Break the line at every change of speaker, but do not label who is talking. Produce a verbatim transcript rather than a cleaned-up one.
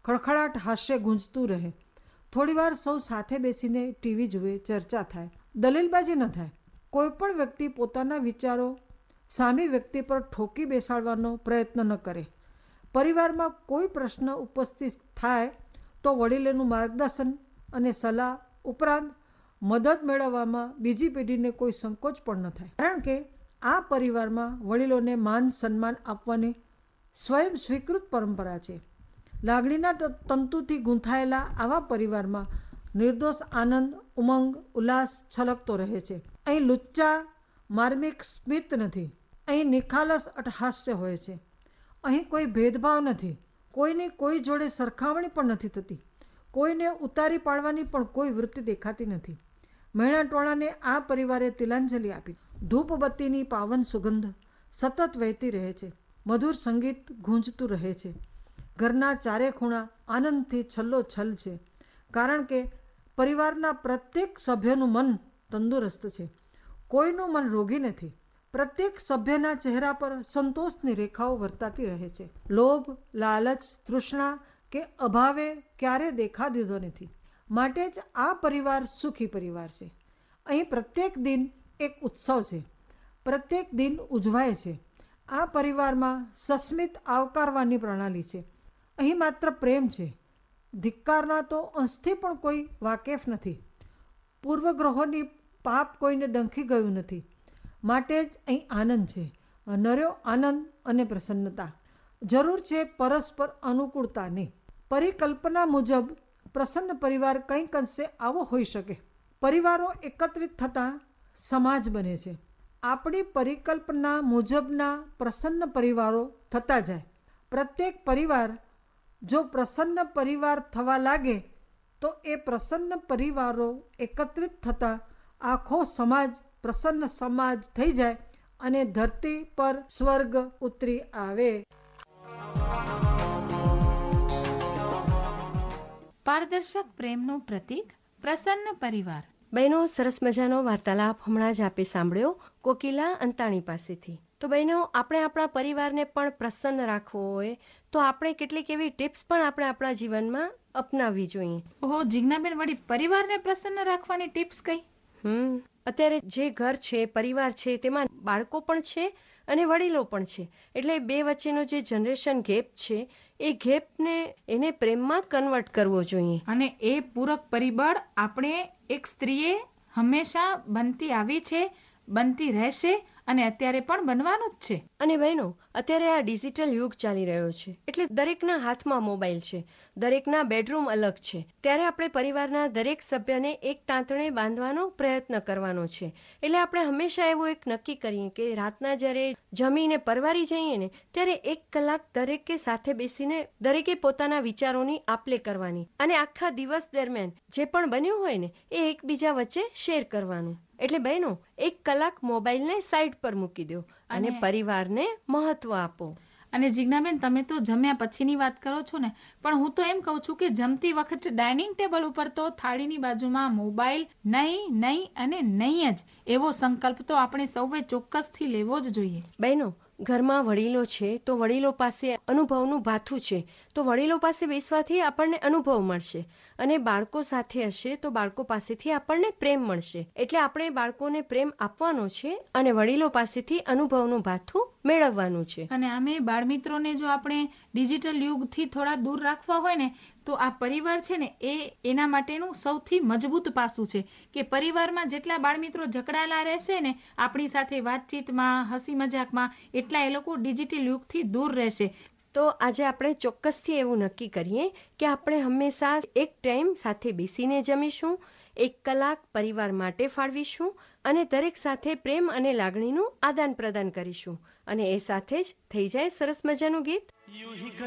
ખડખડાટ હાસ્ય ગુંજતું રહે. થોડીવાર સૌ સાથે બેસીને ટીવી જુએ, ચર્ચા થાય, દલીલબાજી ન થાય. કોઈ પણ વ્યક્તિ પોતાના વિચારો સામી વ્યક્તિ પર ઠોકી બેસાડવાનો પ્રયત્ન ન કરે. પરિવારમાં કોઈ પ્રશ્ન ઉપસ્થિત થાય તો વડીલોનું માર્ગદર્શન અને સલાહ ઉપરાંત મદદ મેળવવામાં બીજી પેઢીને કોઈ સંકોચ પણ ન થાય. કારણ કે આ પરિવારમાં વડીલોને માન સન્માન આપવાની સ્વયં સ્વીકૃત પરંપરા છે. લાગણીના તંતુથી ગૂંથાયેલા આવા પરિવારમાં નિર્દોષ આનંદ, ઉમંગ, ઉલ્લાસ છલકતો રહે છે. અહીં લુચ્ચા માર્મિક સ્મિત નથી. અહીં નિખાલસ અટહાસ્ય હોય છે. અહીં કોઈ ભેદભાવ નથી. કોઈની કોઈ જોડે સરખામણી પણ નથી થતી. કોઈને ઉતારી પાડવાની પણ કોઈ વૃત્તિ દેખાતી નથી. મહિણા ટોળાને આ પરિવારે તિલાંજલિ આપી. ધૂપબત્તીની પાવન સુગંધ સતત વહેતી રહે છે. મધુર સંગીત ગુંજતું રહે છે. ઘરના ચારે ખૂણા આનંદથી છલ્લોછલ છે. કારણ કે પરિવારના પ્રત્યેક સભ્યનું મન તંદુરસ્ત છે. કોઈનું મન રોગી નથી. પ્રત્યેક સભ્યના ચહેરા પર સંતોષની રેખાઓ વર્તાતી રહે છે. લોભ, લાલચ, તૃષ્ણા કે અભાવે ક્યારે દેખા દીધો નથી. માટે જ આ પરિવાર સુખી પરિવાર છે. અહીં પ્રત્યેક દિન એક ઉત્સવ છે. પ્રત્યેક દિન ઉજવાય છે. આ પરિવારમાં સસ્મિત આવકારવાની પ્રણાલી છે. અહીં માત્ર પ્રેમ છે. ધિક્કારના તો અંશથી પણ કોઈ વાકેફ નથી. પૂર્વગ્રહોની પાપ કોઈને ડંખી ગયું નથી. માટે જ અહીં આનંદ છે. નર્યો આનંદ અને પ્રસન્નતા. જરૂર છે પરસ્પર અનુકૂળતાની. પરિકલ્પના મુજબ પ્રસન્ન પરિવાર કંઈક અંશે આવો હોઈ શકે. પરિવારો એકત્રિત થતાં સમાજ બને છે. આપણી પરિકલ્પના મુજબના પ્રસન્ન પરિવારો થતા જાય. પ્રત્યેક પરિવાર જો પ્રસન્ન પરિવાર થવા લાગે તો એ પ્રસન્ન પરિવારો એકત્રિત થતાં આખો સમાજ પ્રસન્ન સમાજ થઈ જાય અને ધરતી પર સ્વર્ગ ઉતરી આવે.
પારદર્શક પ્રેમનું પ્રતીક પ્રસન્ન પરિવાર.
બહેનો, સરસ મજાનો વાર્તાલાપ હમણાં જ આપે સાંભળ્યો કોકિલા અંતાણી પાસેથી. તો બહેનો, આપણે આપણા પરિવારને પણ પ્રસન્ન રાખવો હોય તો આપણે કેટલીક એવી ટિપ્સ પણ આપણે આપણા જીવનમાં અપનાવવી જોઈએ.
ઓહો જિજ્ઞાબેન, વળી પરિવારને પ્રસન્ન રાખવાની ટિપ્સ કઈ?
હમ અત્યારે જે ઘર છે, પરિવાર છે, તેમાં બાળકો પણ છે અને વડીલો પણ છે. એટલે બે વચ્ચેનો જે જનરેશન ગેપ છે એ ગેપને એને પ્રેમમાં કન્વર્ટ કરવો જોઈએ.
અને એ પૂરક પરિબળ આપણે એક સ્ત્રીએ હંમેશા બનતી આવી છે, બનતી રહેશે અને અત્યારે પણ બનવાનું જ છે.
અને બહેનો, અત્યારે આ ડિજિટલ યુગ ચાલી રહ્યો છે. એટલે દરેકના હાથમાં મોબાઈલ છે, દરેકના બેડરૂમ અલગ છે. ત્યારે આપણે પરિવારના દરેક સભ્યને એક તાંતણે બાંધવાનો પ્રયત્ન કરવાનો છે. એટલે આપણે હંમેશા એવું એક નક્કી કરીએ કે રાતના જ્યારે જમીને પરવારી જઈએ ને ત્યારે એક કલાક દરેકે સાથે બેસીને દરેકે પોતાના વિચારોની આપ-લે કરવાની અને આખા દિવસ દરમિયાન જે પણ બન્યું હોય ને એ એકબીજા વચ્ચે શેર કરવાનું. એટલે બહેનો, એક કલાક મોબાઈલને સાઈડ પર મૂકી દો અને પરિવારને મહત્વ આપો.
અને જિજ્ઞાબેન, તમે તો જમ્યા પછીની વાત કરો છો ને, પણ હું તો એમ કહું છું કે જમતી વખતે ડાઇનિંગ ટેબલ ઉપર તો થાળીની બાજુમાં મોબાઈલ નહીં, નહીં અને નહીં જ એવો સંકલ્પ તો આપણે સૌએ ચોક્કસથી લેવો જ જોઈએ.
બહેનો, ઘરમાં વડીલો છે તો વડીલો પાસે અનુભવનું ભાથું છે, તો વડીલો પાસે બેસવાથી આપણને અનુભવ મળશે અને બાળકો સાથે હશે તો બાળકો પાસેથી આપણને પ્રેમ મળશે. એટલે આપણે બાળકોને પ્રેમ આપવાનો છે અને વડીલો પાસેથી અનુભવનું ભાથું મેળવવાનું છે.
અને આમે બાળમિત્રોને જો આપણે ડિજિટલ યુગથી થોડા દૂર રાખવા હોય ને તો આ પરિવાર છે ને એ એના માટેનું સૌથી મજબૂત પાસું છે કે પરિવારમાં જેટલા બાળમિત્રો જકડાયેલા રહેશે ને આપણી સાથે વાતચીતમાં, હસી મજાકમાં, એટલા એ લોકો ડિજિટલ યુગથી દૂર રહેશે.
તો આજે આપણે ચોક્કસથી એવું નક્કી કરીએ કે આપણે હંમેશા એક ટાઈમ સાથે બેસીને જમીશું, એક કલાક પરિવાર માટે ફાળવીશું અને દરેક સાથે પ્રેમ અને લાગણીનું આદાન પ્રદાન કરીશું. અને એ સાથે જ થઈ જાય સરસ મજાનું ગીત.